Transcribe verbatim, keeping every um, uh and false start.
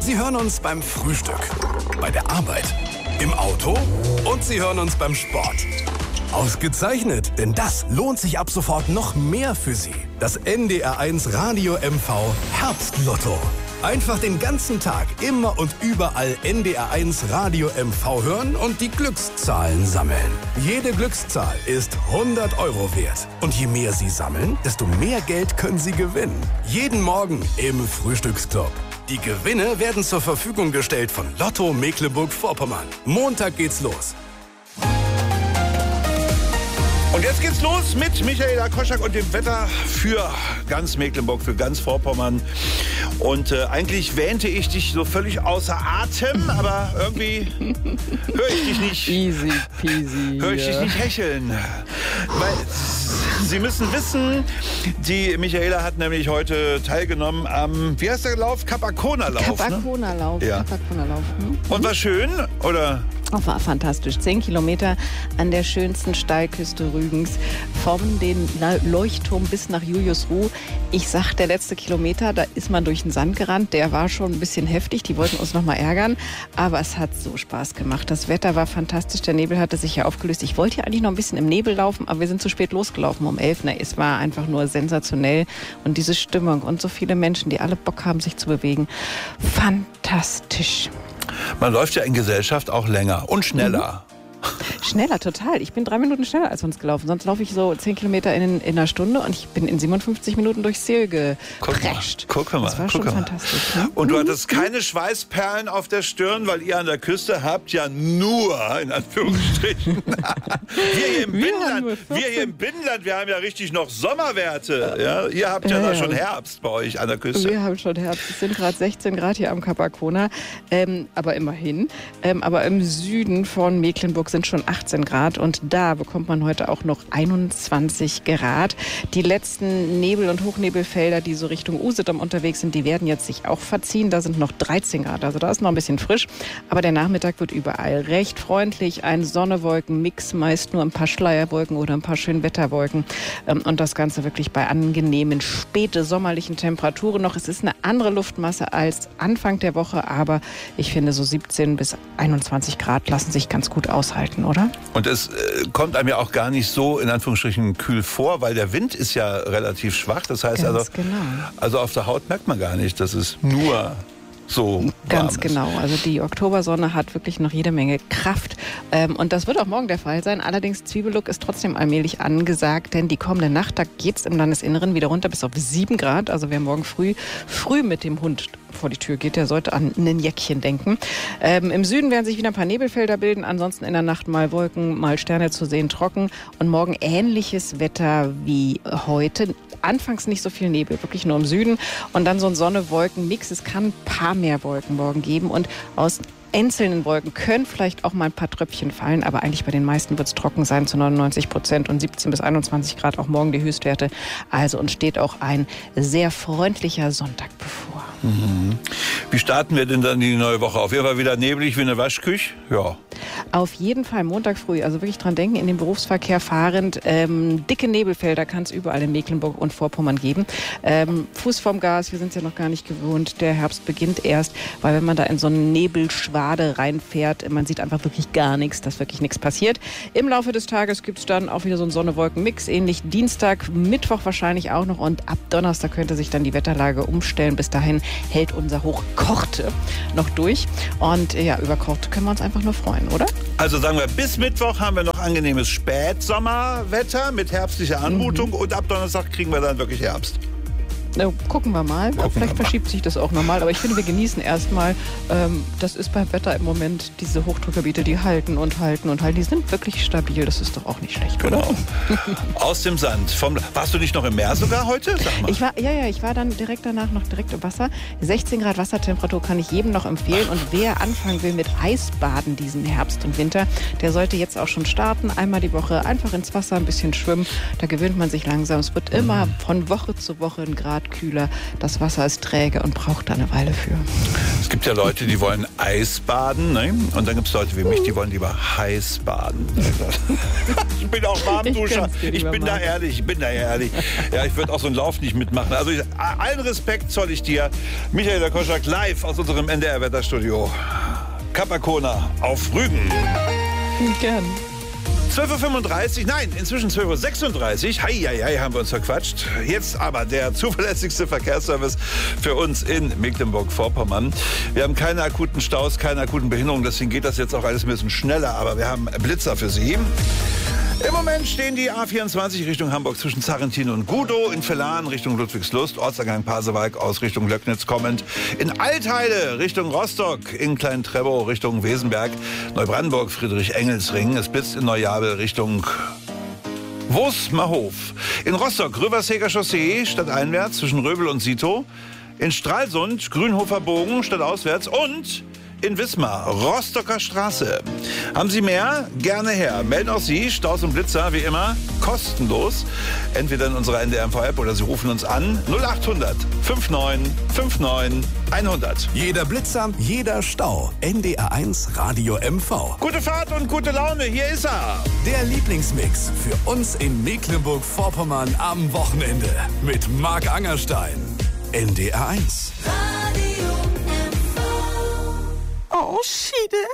Sie hören uns beim Frühstück, bei der Arbeit, im Auto und Sie hören uns beim Sport. Ausgezeichnet, denn das lohnt sich ab sofort noch mehr für Sie. Das N D R eins Radio M V Herbstlotto. Einfach den ganzen Tag immer und überall N D R eins Radio M V hören und die Glückszahlen sammeln. Jede Glückszahl ist hundert Euro wert. Und je mehr Sie sammeln, desto mehr Geld können Sie gewinnen. Jeden Morgen im Frühstücksclub. Die Gewinne werden zur Verfügung gestellt von Lotto Mecklenburg-Vorpommern. Montag geht's los. Und jetzt geht's los mit Michaela Koschak und dem Wetter für ganz Mecklenburg, für ganz Vorpommern. Und äh, eigentlich wähnte ich dich so völlig außer Atem, aber irgendwie höre ich dich nicht. Easy peasy. Höre ich dich nicht hecheln. Weil Sie müssen wissen, die Michaela hat nämlich heute teilgenommen am, wie heißt der Lauf? Capacona-Lauf. Capacona-Lauf. Ne? Ja. Capacona-Lauf. Hm? Und war schön, oder? Oh, war fantastisch. Zehn Kilometer an der schönsten Steilküste Rügens, vom den Leuchtturm bis nach Juliusruh. Ich sag, der letzte Kilometer, da ist man durch den Sand gerannt. Der war schon ein bisschen heftig. Die wollten uns noch mal ärgern. Aber es hat so Spaß gemacht. Das Wetter war fantastisch. Der Nebel hatte sich ja aufgelöst. Ich wollte ja eigentlich noch ein bisschen im Nebel laufen, aber wir sind zu spät losgelaufen um elf. Na, es war einfach nur sensationell. Und diese Stimmung und so viele Menschen, die alle Bock haben, sich zu bewegen. Fantastisch. Man läuft ja in Gesellschaft auch länger und schneller. Mhm. Schneller, total. Ich bin drei Minuten schneller als sonst gelaufen. Sonst laufe ich so zehn Kilometer in, in einer Stunde und ich bin in siebenundfünfzig Minuten durchs Ziel geprescht. Guck mal, das war guck schon mal. fantastisch. Ne? Und du hattest keine Schweißperlen auf der Stirn, weil ihr an der Küste habt ja nur, in Anführungsstrichen, wir hier im Wir Binnenland, wir hier im Binnenland, wir haben ja richtig noch Sommerwerte. Ja? Ihr habt ja, Ja, da ja. schon Herbst bei euch an der Küste. Wir haben schon Herbst. Es sind gerade sechzehn Grad hier am Capacona. Ähm, aber immerhin. Ähm, aber im Süden von Mecklenburg sind schon achtzehn Grad. Und da bekommt man heute auch noch einundzwanzig Grad. Die letzten Nebel- und Hochnebelfelder, die so Richtung Usedom unterwegs sind, die werden jetzt sich auch verziehen. Da sind noch dreizehn Grad. Also da ist noch ein bisschen frisch. Aber der Nachmittag wird überall recht freundlich. Ein Sonne-Wolken-Mix, meist nur ein paar Schleierwolken oder ein paar Schönwetterwolken. Ähm, und das Ganze wirklich bei angenehmen, späte sommerlichen Temperaturen noch. Es ist eine andere Luftmasse als Anfang der Woche, aber ich finde, so siebzehn bis einundzwanzig Grad lassen sich ganz gut aushalten, oder? Und es äh, kommt einem ja auch gar nicht so in Anführungsstrichen kühl vor, weil der Wind ist ja relativ schwach. Das heißt Ganz also, genau. also auf der Haut merkt man gar nicht, dass es nur so Ganz warm genau. Also die Oktobersonne hat wirklich noch jede Menge Kraft. Ähm, und das wird auch morgen der Fall sein. Allerdings Zwiebellook ist trotzdem allmählich angesagt, denn die kommende Nacht, da geht es im Landesinneren wieder runter bis auf sieben Grad. Also wer morgen früh, früh mit dem Hund vor die Tür geht, der sollte an ein Jäckchen denken. Ähm, Im Süden werden sich wieder ein paar Nebelfelder bilden. Ansonsten in der Nacht mal Wolken, mal Sterne zu sehen, trocken. Und morgen ähnliches Wetter wie heute. Anfangs nicht so viel Nebel, wirklich nur im Süden. Und dann so ein Sonne-Wolken-Mix. Es kann ein paar mehr Wolken morgen geben. Und aus einzelnen Wolken können vielleicht auch mal ein paar Tröpfchen fallen. Aber eigentlich bei den meisten wird es trocken sein zu neunundneunzig Prozent und siebzehn bis einundzwanzig Grad auch morgen die Höchstwerte. Also uns steht auch ein sehr freundlicher Sonntag bevor. Mhm. Wie starten wir denn dann die neue Woche? Auf jeden Fall wieder neblig wie eine Waschküche? Ja. Auf jeden Fall Montag früh, also wirklich dran denken, in den Berufsverkehr fahrend. Ähm, dicke Nebelfelder kann es überall in Mecklenburg und Vorpommern geben. Ähm, Fuß vorm Gas, wir sind es ja noch gar nicht gewohnt. Der Herbst beginnt erst, weil wenn man da in so eine Nebelschwade reinfährt, man sieht einfach wirklich gar nichts, dass wirklich nichts passiert. Im Laufe des Tages gibt es dann auch wieder so einen Sonne-Wolken-Mix, ähnlich Dienstag, Mittwoch wahrscheinlich auch noch und ab Donnerstag könnte sich dann die Wetterlage umstellen. Bis dahin hält unser Hochkorte noch durch und ja, über Korte können wir uns einfach nur freuen, oder? Also sagen wir, bis Mittwoch haben wir noch angenehmes Spätsommerwetter mit herbstlicher Anmutung mhm. und ab Donnerstag kriegen wir dann wirklich Herbst. Na, gucken wir mal. Gucken Vielleicht wir mal. verschiebt sich das auch nochmal. Aber ich finde, wir genießen erstmal. Ähm, das ist beim Wetter im Moment diese Hochdruckgebiete, die halten und halten und halten. Die sind wirklich stabil. Das ist doch auch nicht schlecht, oder? Genau. Aus dem Sand. Vom, warst du nicht noch im Meer sogar heute? Sag mal. Ich war, ja, ja, ich war dann direkt danach noch direkt im Wasser. sechzehn Grad Wassertemperatur kann ich jedem noch empfehlen. Und wer anfangen will mit Eisbaden diesen Herbst und Winter, der sollte jetzt auch schon starten. Einmal die Woche einfach ins Wasser, ein bisschen schwimmen. Da gewöhnt man sich langsam. Es wird immer von Woche zu Woche ein Grad Grad kühler. Das Wasser ist träge und braucht da eine Weile für. Es gibt ja Leute, die wollen Eisbaden, ne? Und dann gibt es Leute wie mich, die wollen lieber heiß baden. Ich bin auch Warmduscher. Ich, ich bin da ehrlich, ich bin da ehrlich. Ja, ich würde auch so einen Lauf nicht mitmachen. Also ich, allen Respekt zoll ich dir. Michaela Koschak live aus unserem N D R-Wetterstudio. Capacona auf Rügen. Gern. zwölf Uhr fünfunddreißig, nein, inzwischen zwölf Uhr sechsunddreißig. Hei, hei, hei, haben wir uns verquatscht. Jetzt aber der zuverlässigste Verkehrsservice für uns in Mecklenburg-Vorpommern. Wir haben keine akuten Staus, keine akuten Behinderungen, deswegen geht das jetzt auch alles ein bisschen schneller. Aber wir haben Blitzer für Sie. Im Moment stehen die A vierundzwanzig Richtung Hamburg zwischen Zarrentin und Gudow, in Vellan Richtung Ludwigslust, Ortsangang Pasewalk aus Richtung Löcknitz kommend, in Altheide Richtung Rostock, in Klein-Trebow Richtung Wesenberg, Neubrandenburg Friedrich-Engels-Ring, es blitzt in Neujabel Richtung Wosmerhof, in Rostock Röverseger Chaussee stadteinwärts zwischen Röbel und Sito, in Stralsund Grünhofer Bogen stadtauswärts und in Wismar, Rostocker Straße. Haben Sie mehr? Gerne her. Melden auch Sie, Staus und Blitzer, wie immer, kostenlos. Entweder in unserer N D R M V-App oder Sie rufen uns an. null achthundert neunundfünfzig neunundfünfzig hundert. Jeder Blitzer, jeder Stau. N D R eins Radio M V. Gute Fahrt und gute Laune, hier ist er. Der Lieblingsmix für uns in Mecklenburg-Vorpommern am Wochenende. Mit Marc Angerstein. N D R eins. Oh, Schiede.